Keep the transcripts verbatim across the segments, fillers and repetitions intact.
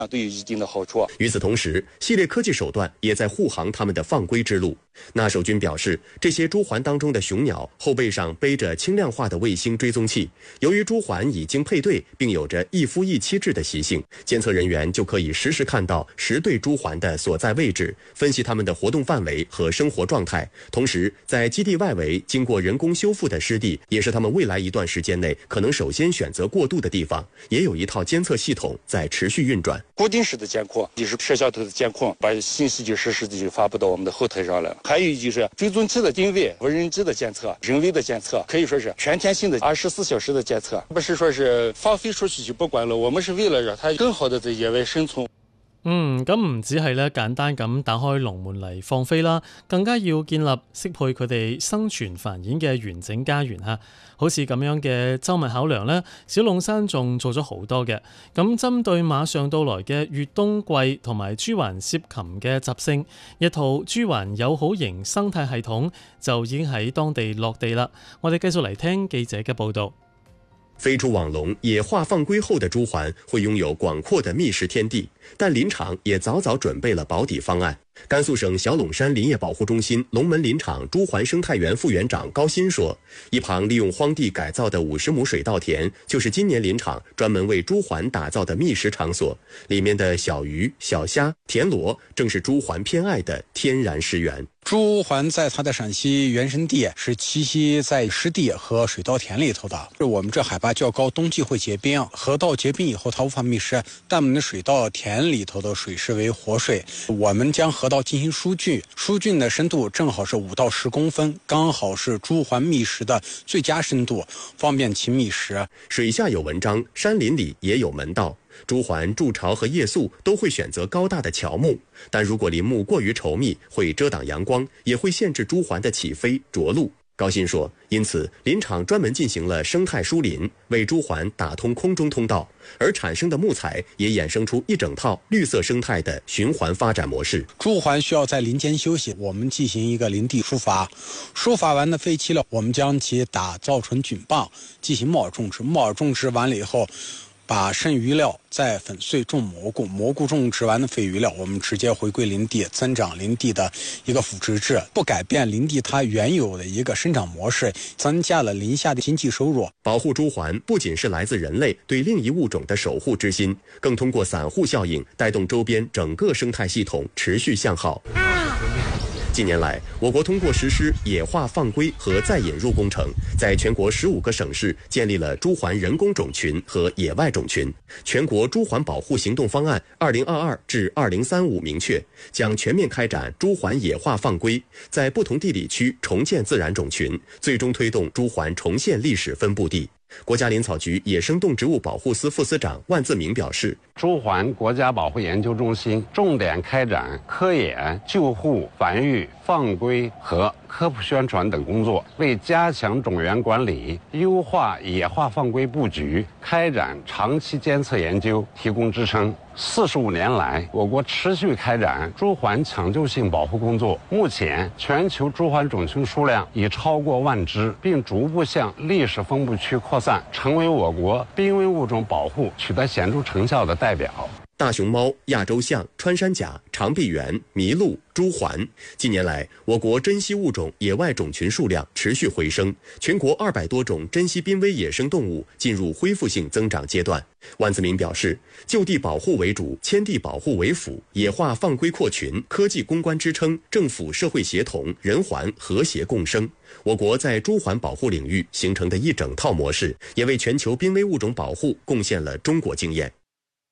都有一定的好处。 与此同时，系列科技手段也在护航他们的放归之路。纳守军表示，这些朱鹮当中的雄鸟后背上背着轻量化的卫星追踪器，由于朱鹮已经配对并有着一夫一妻制的习性，监测人员就可以实时看到十对朱鹮的所在位置，分析它们的活动范围和生活状态。同时，在基地外围经过人工修复的湿地，也是他们未来一段时间内可能首先选择过渡的地方，也有一套监测系统在持续运转。 固定式的监控就是摄像头的监控，把信息就实时的就发布到我们的后台上了。还有就是追踪器的定位、无人机的监测、人为的监测，可以说是全天性的二十四小时的监测，不是说是放飞出去就不管了。我们是为了让它更好的在野外生存。 嗯，咁唔止係咧簡單咁打開籠門嚟放飛啦，更加要建立適配佢哋生存繁衍嘅完整家園嚇。好似咁樣嘅周密考量呢，小龍山仲做咗好多嘅。咁針對馬上到來嘅越冬季同埋朱鹮涉禽嘅習性，一套朱鹮友好型生態系統就已經喺當地落地啦。我哋繼續嚟聽記者嘅報導。 飞出網籠野化放歸後的朱鹮會擁有廣闊的覓食天地，但林場也早早準備了保底方案。甘肅省小隴山林業保護中心龍門林場朱鹮生態園副園長高鑫說，一旁利用荒地改造的五十畝水稻田就是今年林場專門為朱鹮打造的覓食場所，裡面的小魚、小蝦、田螺正是朱鹮偏愛的天然食源。 朱鹮在它的陕西原生地是栖息在湿地和水稻田里頭的，我们这海拔较高，冬季会结冰，河道结冰以后它无法觅食，但我们的水稻田里头的水是为活水，我们将河道进行疏浚，疏浚的深度正好是五到十公分，刚好是朱鹮觅食的最佳深度，方便其觅食。 水下有文章，山林里也有门道。朱鹮筑巢和夜宿都会选择高大的乔木，但如果林木过于稠密，会遮挡阳光，也会限制朱鹮的起飞着陆。高鑫说，因此林场专门进行了生态疏林，为朱鹮打通空中通道，而产生的木材也衍生出一整套绿色生态的循环发展模式。 朱鹮需要在林间休息，我们进行一个林地疏伐，疏伐完的废弃了，我们将其打造成菌棒，进行木耳种植，木耳种植完了以后，把剩余料再粉碎种蘑菇，蘑菇种植完的废余料我们直接回归林地，增长林地的一个腐殖质，不改变林地它原有的一个生长模式，增加了林下的经济收入。 保护朱鹮不仅是来自人类对另一物种的守护之心，更通过散户效应带动周边整个生态系统持续向好。近年来，我国通过实施野化放归和再引入工程，在全国十五个省市建立了朱鹮人工种群和野外种群。全国朱鹮保护行动方案二零二二至二零三五明确，将全面开展朱鹮野化放归，在不同地理区重建自然种群，最终推动朱鹮重现历史分布地。国家林草局野生动植物保护司副司长万自明表示， 朱鹮国家保护研究中心重点开展科研、救护、繁育、放归和科普宣传等工作，为加强种源管理、优化野化放归布局、开展长期监测研究提供支撑。四十五年来，我国持续开展朱鹮抢救性保护工作，目前全球朱鹮种群数量已超过万只，并逐步向历史分布区扩散，成为我国濒危物种保护取得显著成效的代表。 大熊猫、亚洲象、穿山甲、长臂猿、麋鹿、朱鹮，近年来，我国珍稀物种野外种群数量持续回升，全国二百多种珍稀濒危野生动物进入恢复性增长阶段。万自明表示，就地保护为主，迁地保护为辅，野化放归扩群，科技攻关支撑，政府社会协同，人环和谐共生。我国在朱鹮保护领域形成的一整套模式，也为全球濒危物种保护贡献了中国经验。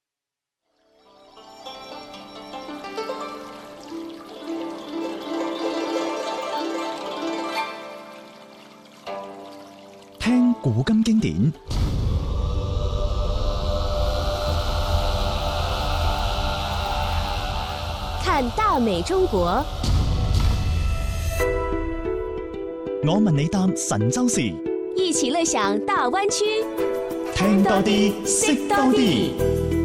聽古今經典， 看大美中國。 我問你答神州事， 一起樂享大灣區。 聽多啲，識多啲。